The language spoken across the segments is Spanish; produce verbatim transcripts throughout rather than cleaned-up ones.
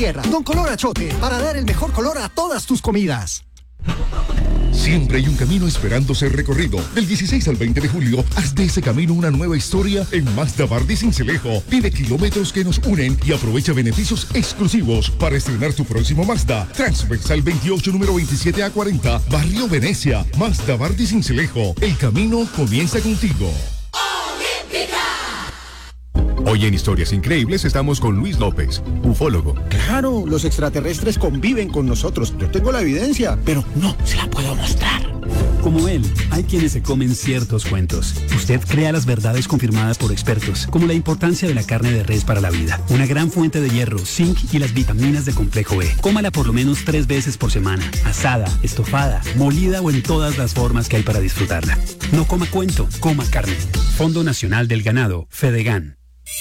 tierra. Don Color Achote, para dar el mejor color a todas tus comidas. Siempre hay un camino esperando ser recorrido. Del dieciséis al veinte de julio, haz de ese camino una nueva historia en Mazda Bardi Sincelejo. Pide kilómetros que nos unen y aprovecha beneficios exclusivos para estrenar tu próximo Mazda. Transversal veintiocho, número veintisiete a cuarenta, Barrio Venecia. Mazda Bardi Sincelejo. El camino comienza contigo. Hoy en Historias Increíbles estamos con Luis López, ufólogo. Claro, los extraterrestres conviven con nosotros. Yo tengo la evidencia, pero no se la puedo mostrar. Como él, hay quienes se comen ciertos cuentos. Usted crea las verdades confirmadas por expertos, como la importancia de la carne de res para la vida, una gran fuente de hierro, zinc y las vitaminas de complejo B. Cómala por lo menos tres veces por semana, asada, estofada, molida o en todas las formas que hay para disfrutarla. No coma cuento, coma carne. Fondo Nacional del Ganado, Fedegan.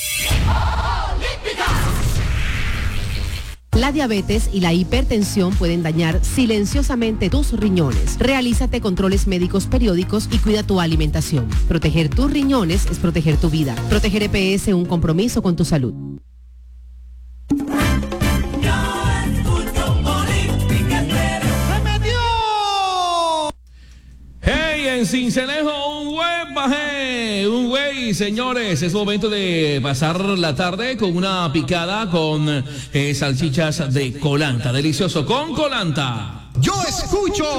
La diabetes y la hipertensión pueden dañar silenciosamente tus riñones. Realízate controles médicos periódicos y cuida tu alimentación. Proteger tus riñones es proteger tu vida. Proteger E P S, un compromiso con tu salud. Hey, en Sincelejo, un buen bajé, un güey, señores, es momento de pasar la tarde con una picada con eh, salchichas de colanta, delicioso, con colanta. Yo escucho